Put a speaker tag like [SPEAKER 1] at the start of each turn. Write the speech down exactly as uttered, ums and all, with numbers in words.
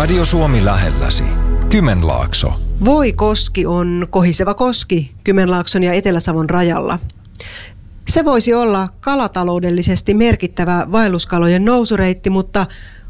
[SPEAKER 1] Radio Suomi lähelläsi. Kymenlaakso.
[SPEAKER 2] Voikoski on kohiseva koski Kymenlaakson ja Etelä-Savon rajalla. Se voisi olla kalataloudellisesti merkittävä vaelluskalojen nousureitti, mutta